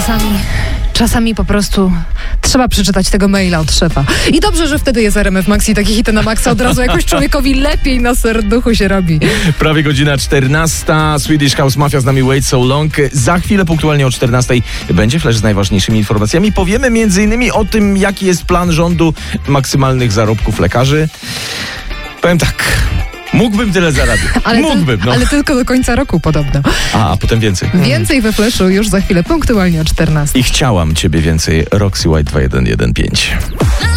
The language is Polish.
Czasami po prostu trzeba przeczytać tego maila od szefa. I dobrze, że wtedy jest RMF Max i takie hity na maksa od razu jakoś człowiekowi lepiej na serduchu się robi. Prawie godzina 14. Swedish House Mafia z nami Wait So Long. Za chwilę punktualnie o 14 będzie flash z najważniejszymi informacjami. Powiemy m.in. o tym, jaki jest plan rządu maksymalnych zarobków lekarzy. Powiem tak. Mógłbym tyle zarabiać. Ale tylko do końca roku podobno. A potem więcej. Więcej we flashu już za chwilę, punktualnie o 14. I chciałam ciebie więcej. Roxy White 2115.